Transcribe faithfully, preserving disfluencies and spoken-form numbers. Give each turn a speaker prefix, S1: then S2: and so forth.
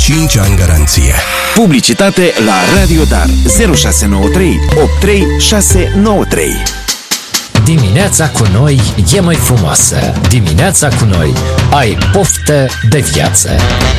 S1: cinci ani garanție.
S2: Publicitate la Radio Dar zero șase nouă trei opt trei șase nouă trei.
S3: Dimineața cu noi e mai frumoasă. Dimineața cu noi ai poftă de viață.